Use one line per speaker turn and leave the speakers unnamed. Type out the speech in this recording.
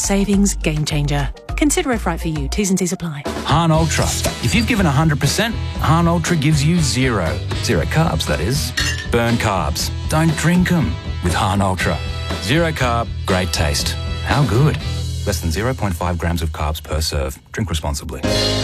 savings game changer. Consider if right for you. T's and C's apply.
Hahn Ultra. If you've given 100%, Hahn Ultra gives you zero. Zero carbs, that is. Burn carbs. Don't drink them with Hahn Ultra. Zero carb, great taste. How good? Less than 0.5 grams of carbs per serve. Drink responsibly.